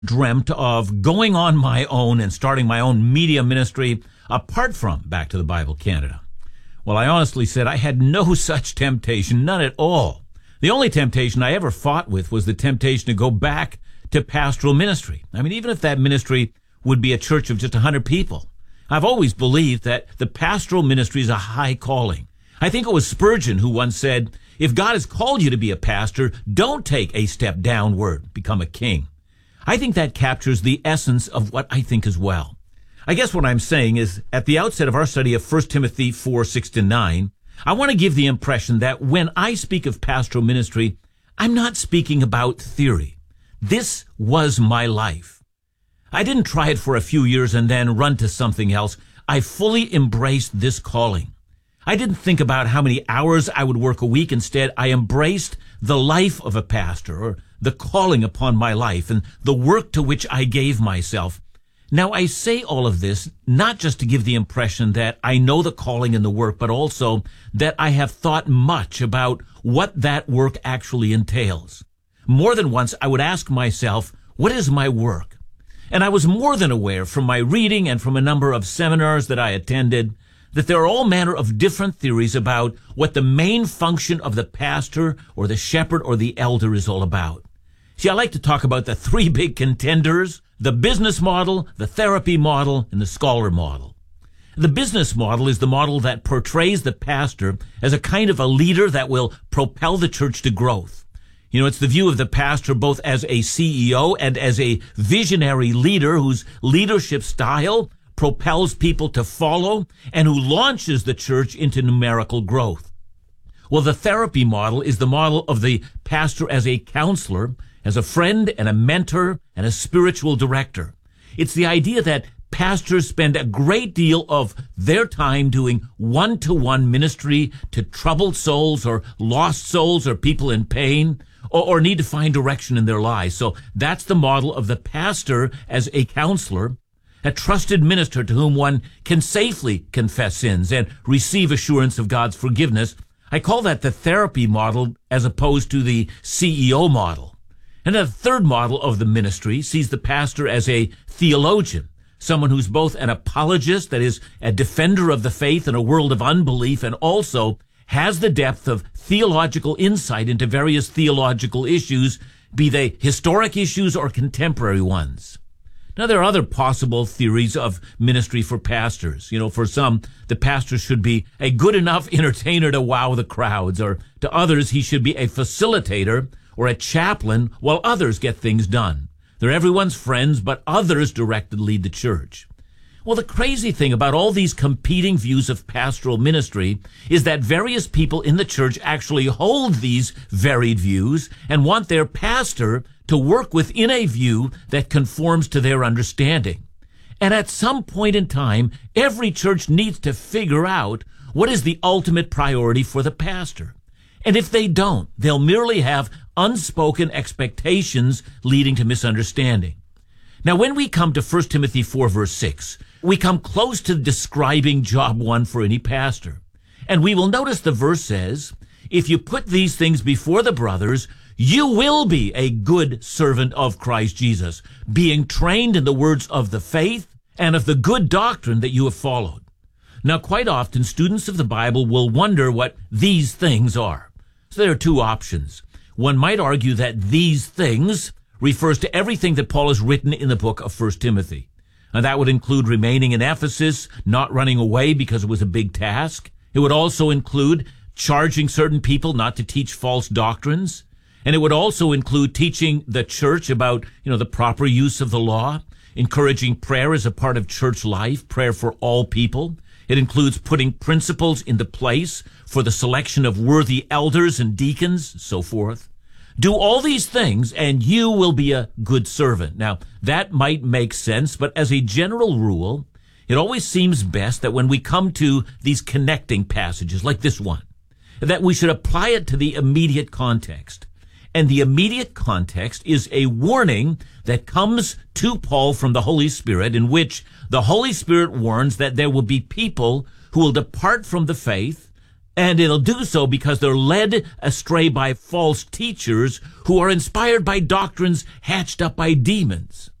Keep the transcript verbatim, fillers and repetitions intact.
dreamt of going on my own and starting my own media ministry apart from Back to the Bible Canada. Well, I honestly said I had no such temptation, none at all. The only temptation I ever fought with was the temptation to go back to pastoral ministry. I mean, even if that ministry would be a church of just one hundred people. I've always believed that the pastoral ministry is a high calling. I think it was Spurgeon who once said, if God has called you to be a pastor, don't take a step downward, become a king. I think that captures the essence of what I think as well. I guess what I'm saying is, at the outset of our study of First Timothy four, six to nine, I want to give the impression that when I speak of pastoral ministry, I'm not speaking about theory. This was my life. I didn't try it for a few years and then run to something else. I fully embraced this calling. I didn't think about how many hours I would work a week. Instead, I embraced the life of a pastor, or the calling upon my life, and the work to which I gave myself. Now, I say all of this not just to give the impression that I know the calling and the work, but also that I have thought much about what that work actually entails. More than once, I would ask myself, what is my work? And I was more than aware from my reading and from a number of seminars that I attended that there are all manner of different theories about what the main function of the pastor or the shepherd or the elder is all about. See, I like to talk about the three big contenders: the business model, the therapy model, and the scholar model. The business model is the model that portrays the pastor as a kind of a leader that will propel the church to growth. You know, it's the view of the pastor both as a C E O and as a visionary leader whose leadership style propels people to follow and who launches the church into numerical growth. Well, the therapy model is the model of the pastor as a counselor, as a friend and a mentor and a spiritual director. It's the idea that pastors spend a great deal of their time doing one-to-one ministry to troubled souls or lost souls or people in pain or, or need to find direction in their lives. So that's the model of the pastor as a counselor, a trusted minister to whom one can safely confess sins and receive assurance of God's forgiveness. I call that the therapy model as opposed to the C E O model. And the third model of the ministry sees the pastor as a theologian, someone who's both an apologist, that is, a defender of the faith in a world of unbelief, and also has the depth of theological insight into various theological issues, be they historic issues or contemporary ones. Now, there are other possible theories of ministry for pastors. You know, for some, the pastor should be a good enough entertainer to wow the crowds, or to others, he should be a facilitator or a chaplain while others get things done. They're everyone's friends, but others direct and lead the church. Well, the crazy thing about all these competing views of pastoral ministry is that various people in the church actually hold these varied views and want their pastor to work within a view that conforms to their understanding. And at some point in time, every church needs to figure out what is the ultimate priority for the pastor. And if they don't, they'll merely have unspoken expectations leading to misunderstanding. Now, when we come to First Timothy four, verse six, we come close to describing job one for any pastor. And we will notice the verse says, if you put these things before the brothers, you will be a good servant of Christ Jesus, being trained in the words of the faith and of the good doctrine that you have followed. Now, quite often, students of the Bible will wonder what these things are. So there are two options. One might argue that these things refers to everything that Paul has written in the book of First Timothy. And that would include remaining in Ephesus, not running away because it was a big task. It would also include charging certain people not to teach false doctrines. And it would also include teaching the church about, you know, the proper use of the law, encouraging prayer as a part of church life, prayer for all people. It includes putting principles into place for the selection of worthy elders and deacons, so forth. Do all these things, and you will be a good servant. Now, that might make sense, but as a general rule, it always seems best that when we come to these connecting passages, like this one, that we should apply it to the immediate context. And the immediate context is a warning that comes to Paul from the Holy Spirit, in which the Holy Spirit warns that there will be people who will depart from the faith And it'll do so because they're led astray by false teachers who are inspired by doctrines hatched up by demons.